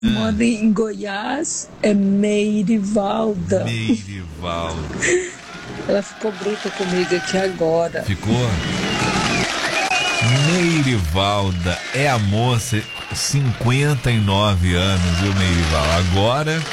Mora em Goiás, é Meirivalda. Meirivalda. Ela ficou bruta comigo aqui agora. Ficou? Meirivalda é a moça, 59 anos, viu, Meirivalda? Agora...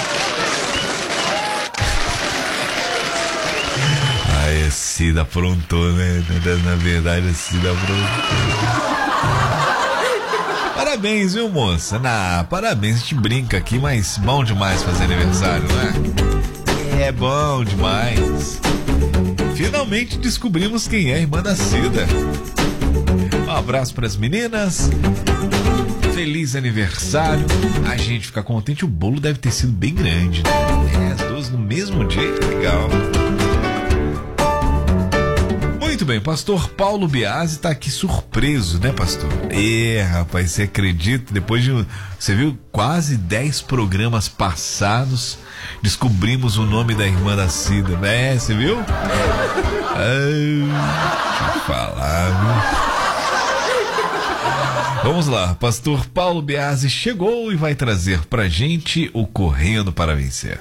A Cida aprontou, né? Na verdade, a Cida aprontou. Parabéns, viu, moça? Parabéns, a gente brinca aqui, mas bom demais fazer aniversário, não é? É bom demais. Finalmente descobrimos quem é a irmã da Cida. Um abraço para as meninas. Feliz aniversário. A gente fica contente, o bolo deve ter sido bem grande, né? As duas no mesmo dia, que legal. Muito bem, pastor Paulo Biasi tá aqui surpreso, né, pastor? Rapaz, você acredita? Depois de, você viu, quase 10 programas passados, descobrimos o nome da irmã da Cida, né? Você viu? Deixa eu falar, viu? Vamos lá, pastor Paulo Biasi chegou e vai trazer pra gente o Correndo para Vencer.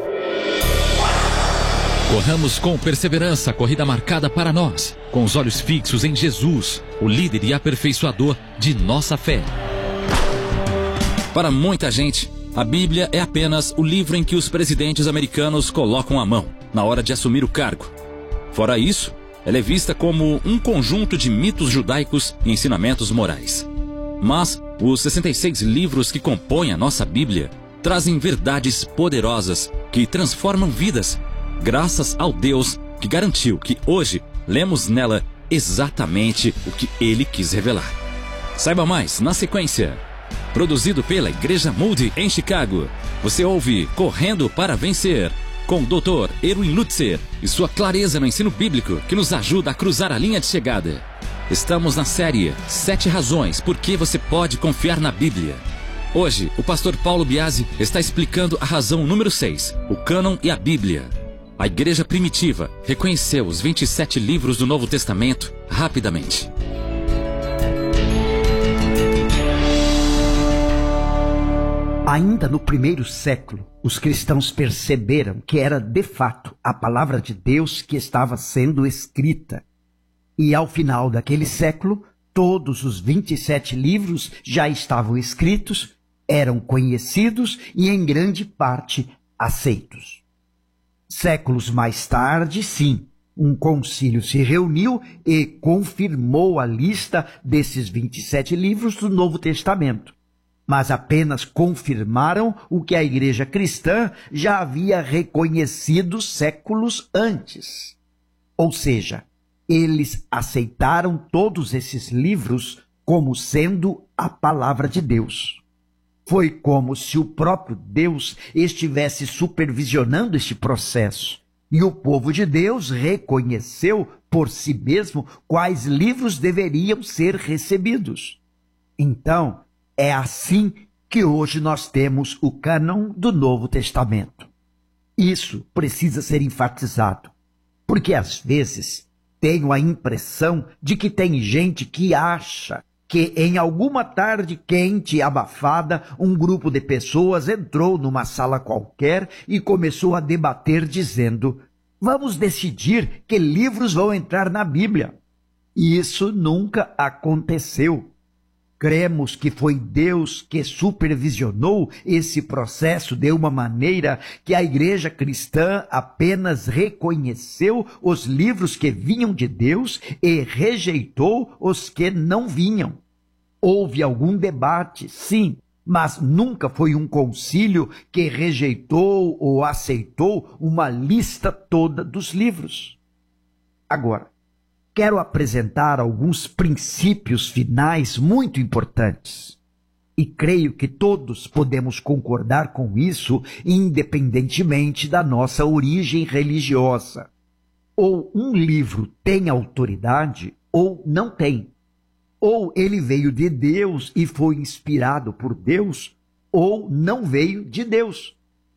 Corramos com perseverança a corrida marcada para nós, com os olhos fixos em Jesus, o líder e aperfeiçoador de nossa fé. Para muita gente, a Bíblia é apenas o livro em que os presidentes americanos colocam a mão na hora de assumir o cargo. Fora isso, ela é vista como um conjunto de mitos judaicos e ensinamentos morais. Mas os 66 livros que compõem a nossa Bíblia trazem verdades poderosas que transformam vidas, graças ao Deus que garantiu que hoje lemos nela exatamente o que Ele quis revelar. Saiba mais na sequência. Produzido pela Igreja Moody em Chicago, você ouve Correndo para Vencer, com o Dr. Erwin Lutzer e sua clareza no ensino bíblico que nos ajuda a cruzar a linha de chegada. Estamos na série 7 razões por que você pode confiar na Bíblia. Hoje, o pastor Paulo Biasi está explicando a razão número 6, o cânon e a Bíblia. A igreja primitiva reconheceu os 27 livros do Novo Testamento rapidamente. Ainda no primeiro século, os cristãos perceberam que era de fato a palavra de Deus que estava sendo escrita. E ao final daquele século, todos os 27 livros já estavam escritos, eram conhecidos e em grande parte aceitos. Séculos mais tarde, sim, um concílio se reuniu e confirmou a lista desses 27 livros do Novo Testamento. Mas apenas confirmaram o que a igreja cristã já havia reconhecido séculos antes. Ou seja, eles aceitaram todos esses livros como sendo a palavra de Deus. Foi como se o próprio Deus estivesse supervisionando este processo. E o povo de Deus reconheceu por si mesmo quais livros deveriam ser recebidos. Então, é assim que hoje nós temos o cânon do Novo Testamento. Isso precisa ser enfatizado, porque às vezes tenho a impressão de que tem gente que acha que em alguma tarde quente e abafada, um grupo de pessoas entrou numa sala qualquer e começou a debater dizendo: vamos decidir que livros vão entrar na Bíblia. E isso nunca aconteceu. Cremos que foi Deus que supervisionou esse processo de uma maneira que a igreja cristã apenas reconheceu os livros que vinham de Deus e rejeitou os que não vinham. Houve algum debate, sim, mas nunca foi um concílio que rejeitou ou aceitou uma lista toda dos livros. Agora, quero apresentar alguns princípios finais muito importantes. E creio que todos podemos concordar com isso, independentemente da nossa origem religiosa. Ou um livro tem autoridade, ou não tem. Ou ele veio de Deus e foi inspirado por Deus, ou não veio de Deus.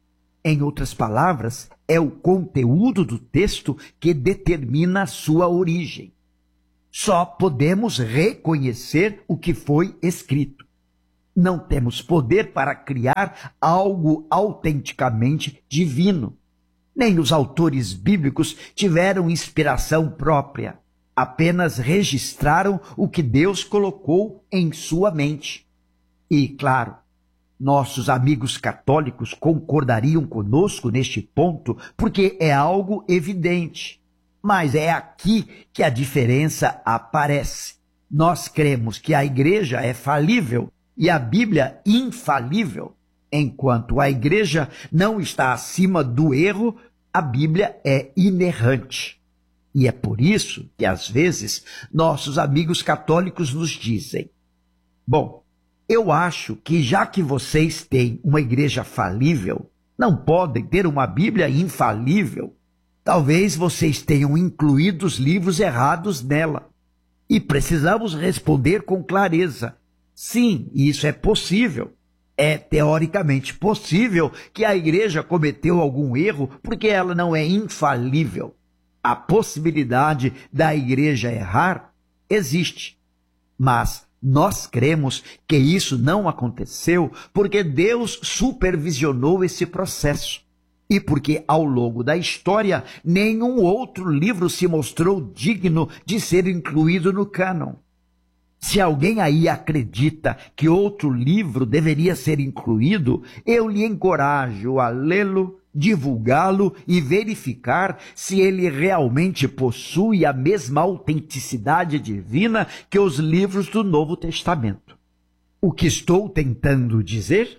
Em outras palavras, é o conteúdo do texto que determina a sua origem. Só podemos reconhecer o que foi escrito. Não temos poder para criar algo autenticamente divino. Nem os autores bíblicos tiveram inspiração própria. Apenas registraram o que Deus colocou em sua mente. E, claro, nossos amigos católicos concordariam conosco neste ponto, porque é algo evidente. Mas é aqui que a diferença aparece. Nós cremos que a Igreja é falível e a Bíblia infalível. Enquanto a Igreja não está acima do erro, a Bíblia é inerrante. E é por isso que, às vezes, nossos amigos católicos nos dizem: bom, eu acho que já que vocês têm uma igreja falível, não podem ter uma Bíblia infalível. Talvez vocês tenham incluído os livros errados nela. E precisamos responder com clareza: sim, isso é possível. É teoricamente possível que a igreja cometeu algum erro porque ela não é infalível. A possibilidade da igreja errar existe. Mas nós cremos que isso não aconteceu porque Deus supervisionou esse processo. E porque ao longo da história nenhum outro livro se mostrou digno de ser incluído no cânon. Se alguém aí acredita que outro livro deveria ser incluído, eu lhe encorajo a lê-lo, divulgá-lo e verificar se ele realmente possui a mesma autenticidade divina que os livros do Novo Testamento. O que estou tentando dizer?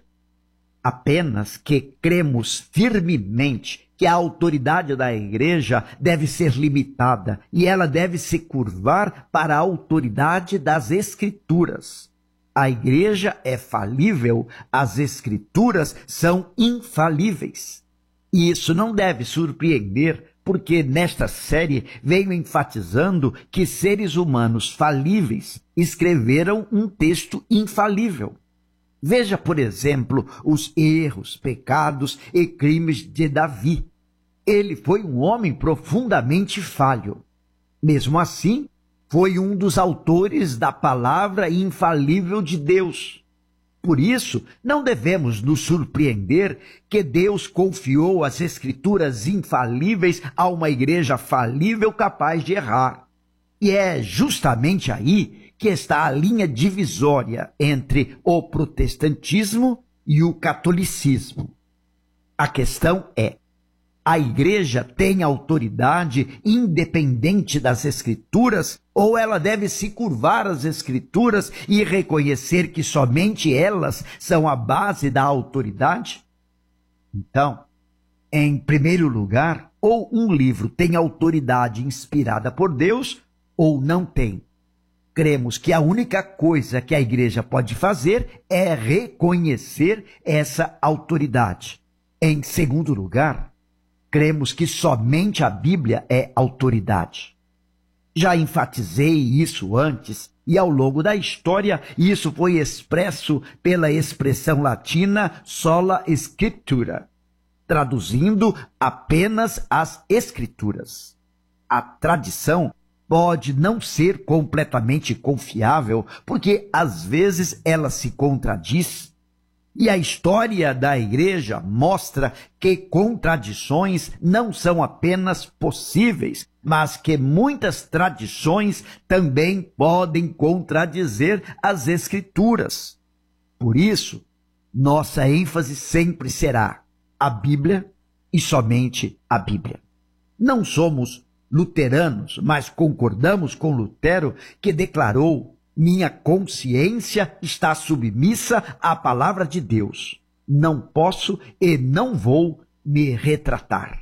Apenas que cremos firmemente que a autoridade da igreja deve ser limitada e ela deve se curvar para a autoridade das Escrituras. A igreja é falível, as Escrituras são infalíveis. E isso não deve surpreender, porque nesta série venho enfatizando que seres humanos falíveis escreveram um texto infalível. Veja, por exemplo, os erros, pecados e crimes de Davi. Ele foi um homem profundamente falho. Mesmo assim, foi um dos autores da palavra infalível de Deus. Por isso, não devemos nos surpreender que Deus confiou as Escrituras infalíveis a uma igreja falível capaz de errar. E é justamente aí que está a linha divisória entre o protestantismo e o catolicismo. A questão é: a igreja tem autoridade independente das Escrituras ou ela deve se curvar às Escrituras e reconhecer que somente elas são a base da autoridade? Então, em primeiro lugar, ou um livro tem autoridade inspirada por Deus ou não tem. Cremos que a única coisa que a igreja pode fazer é reconhecer essa autoridade. Em segundo lugar, cremos que somente a Bíblia é autoridade. Já enfatizei isso antes, e ao longo da história isso foi expresso pela expressão latina sola scriptura, traduzindo apenas as Escrituras. A tradição pode não ser completamente confiável, porque às vezes ela se contradiz. E a história da igreja mostra que contradições não são apenas possíveis, mas que muitas tradições também podem contradizer as Escrituras. Por isso, nossa ênfase sempre será a Bíblia e somente a Bíblia. Não somos luteranos, mas concordamos com Lutero, que declarou: minha consciência está submissa à palavra de Deus. Não posso e não vou me retratar.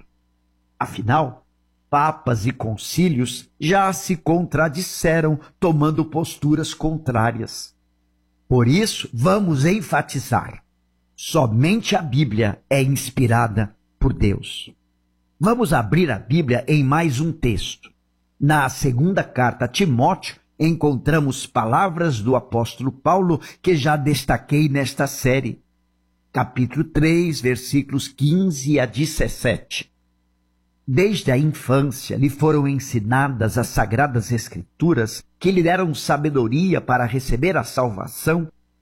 Afinal, papas e concílios já se contradisseram, tomando posturas contrárias. Por isso, vamos enfatizar: somente a Bíblia é inspirada por Deus. Vamos abrir a Bíblia em mais um texto. Na segunda carta a Timóteo, encontramos palavras do apóstolo Paulo que já destaquei nesta série. Capítulo 3, versículos 15 a 17. Desde a infância lhe foram ensinadas as sagradas Escrituras, que lhe deram sabedoria para receber a salvação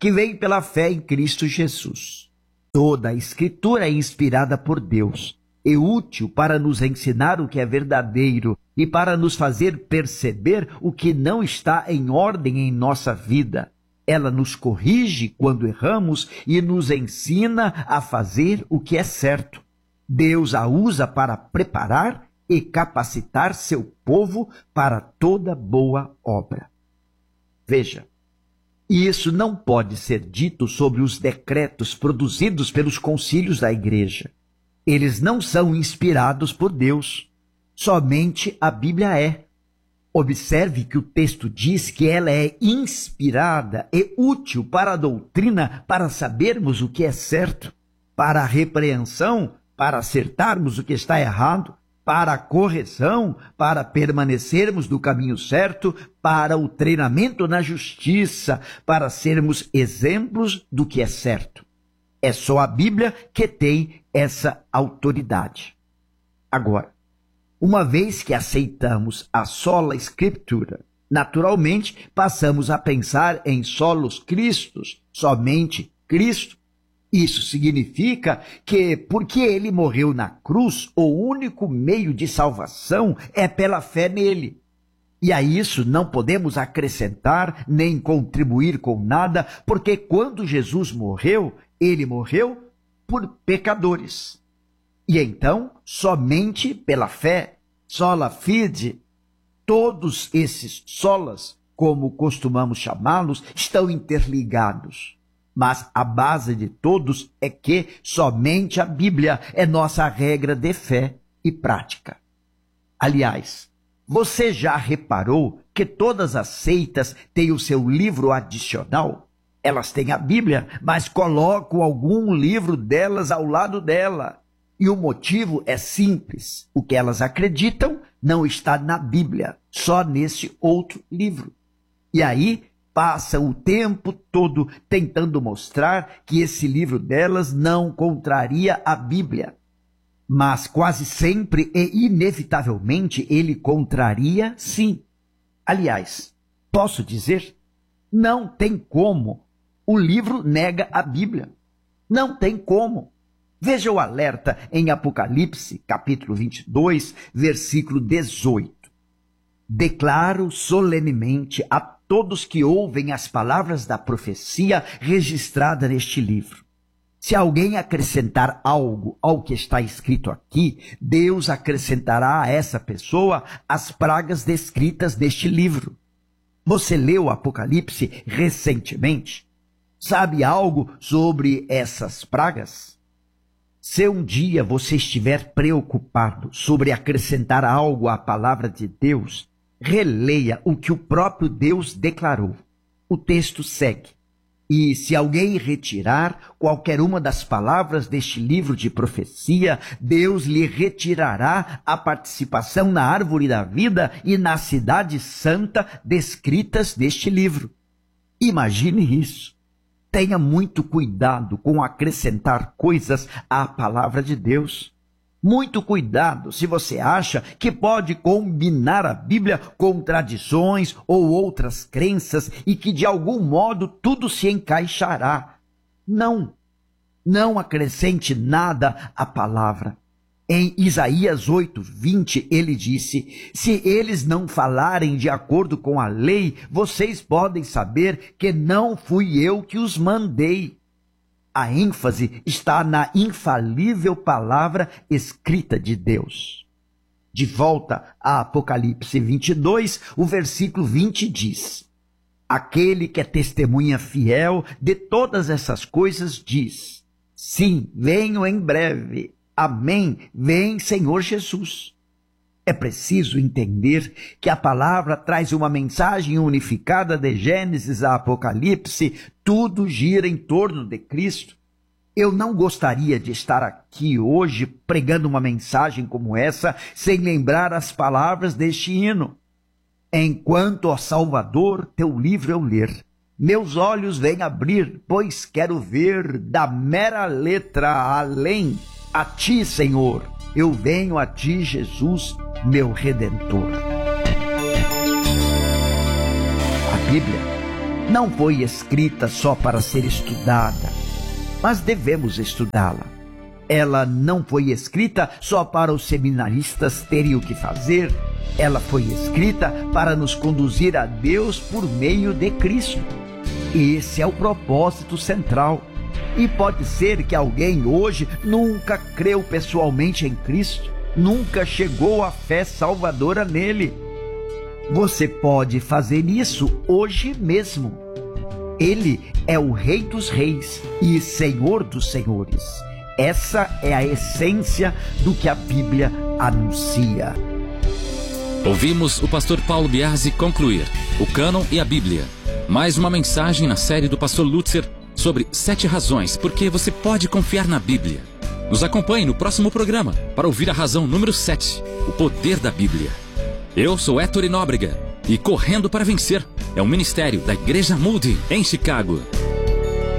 que vem pela fé em Cristo Jesus. Toda a Escritura é inspirada por Deus e útil para nos ensinar o que é verdadeiro e para nos fazer perceber o que não está em ordem em nossa vida. Ela nos corrige quando erramos e nos ensina a fazer o que é certo. Deus a usa para preparar e capacitar seu povo para toda boa obra. Veja, isso não pode ser dito sobre os decretos produzidos pelos concílios da igreja. Eles não são inspirados por Deus. Somente a Bíblia é. Observe que o texto diz que ela é inspirada e útil para a doutrina, para sabermos o que é certo, para a repreensão, para acertarmos o que está errado, para a correção, para permanecermos no caminho certo, para o treinamento na justiça, para sermos exemplos do que é certo. É só a Bíblia que tem essa autoridade. Agora, uma vez que aceitamos a sola Escritura, naturalmente passamos a pensar em solos Cristos, somente Cristo. Isso significa que, porque ele morreu na cruz, o único meio de salvação é pela fé nele. E a isso não podemos acrescentar nem contribuir com nada, porque quando Jesus morreu, ele morreu por pecadores. E então, somente pela fé, sola fide, todos esses solas, como costumamos chamá-los, estão interligados. Mas a base de todos é que somente a Bíblia é nossa regra de fé e prática. Aliás, você já reparou que todas as seitas têm o seu livro adicional? Elas têm a Bíblia, mas colocam algum livro delas ao lado dela. E o motivo é simples. O que elas acreditam não está na Bíblia, só nesse outro livro. E aí passam o tempo todo tentando mostrar que esse livro delas não contraria a Bíblia. Mas quase sempre e inevitavelmente ele contraria, sim. Aliás, posso dizer, não tem como. O livro nega a Bíblia. Não tem como. Veja o alerta em Apocalipse, capítulo 22, versículo 18. Declaro solenemente a todos que ouvem as palavras da profecia registrada neste livro. Se alguém acrescentar algo ao que está escrito aqui, Deus acrescentará a essa pessoa as pragas descritas neste livro. Você leu o Apocalipse recentemente? Sabe algo sobre essas pragas? Se um dia você estiver preocupado sobre acrescentar algo à palavra de Deus, releia o que o próprio Deus declarou. O texto segue. E se alguém retirar qualquer uma das palavras deste livro de profecia, Deus lhe retirará a participação na árvore da vida e na cidade santa descritas neste livro. Imagine isso. Tenha muito cuidado com acrescentar coisas à palavra de Deus. Muito cuidado se você acha que pode combinar a Bíblia com tradições ou outras crenças e que de algum modo tudo se encaixará. Não, não acrescente nada à palavra. Em Isaías 8:20 ele disse: se eles não falarem de acordo com a lei, vocês podem saber que não fui eu que os mandei. A ênfase está na infalível palavra escrita de Deus. De volta a Apocalipse 22, o versículo 20 diz: aquele que é testemunha fiel de todas essas coisas diz: sim, venho em breve. Amém, vem Senhor Jesus. É preciso entender que a palavra traz uma mensagem unificada de Gênesis a Apocalipse, tudo gira em torno de Cristo. Eu não gostaria de estar aqui hoje pregando uma mensagem como essa sem lembrar as palavras deste hino. Enquanto, ó Salvador, teu livro eu ler, meus olhos vêm abrir, pois quero ver da mera letra além. A ti, Senhor, eu venho a ti, Jesus, meu Redentor. A Bíblia não foi escrita só para ser estudada, mas devemos estudá-la. Ela não foi escrita só para os seminaristas terem o que fazer. Ela foi escrita para nos conduzir a Deus por meio de Cristo. Esse é o propósito central. E pode ser que alguém hoje nunca creu pessoalmente em Cristo, nunca chegou à fé salvadora nele. Você pode fazer isso hoje mesmo. Ele é o Rei dos Reis e Senhor dos Senhores. Essa é a essência do que a Bíblia anuncia. Ouvimos o pastor Paulo Biasi concluir o cânon e a Bíblia. Mais uma mensagem na série do pastor Lutzer sobre 7 razões por que você pode confiar na Bíblia. Nos acompanhe no próximo programa para ouvir a razão número 7, o poder da Bíblia. Eu sou Héctor Nóbrega e Correndo para Vencer é um ministério da Igreja Moody em Chicago.